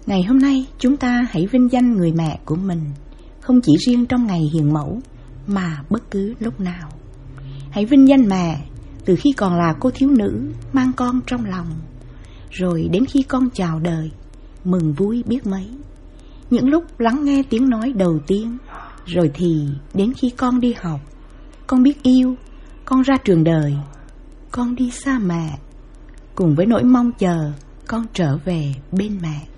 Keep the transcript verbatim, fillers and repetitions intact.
Ngày hôm nay chúng ta hãy vinh danh người mẹ của mình, không chỉ riêng trong ngày hiền mẫu mà bất cứ lúc nào. Hãy vinh danh mẹ từ khi còn là cô thiếu nữ mang con trong lòng, rồi đến khi con chào đời, mừng vui biết mấy. Những lúc lắng nghe tiếng nói đầu tiên, rồi thì đến khi con đi học, con biết yêu, con ra trường đời, con đi xa mẹ, cùng với nỗi mong chờ con trở về bên mẹ.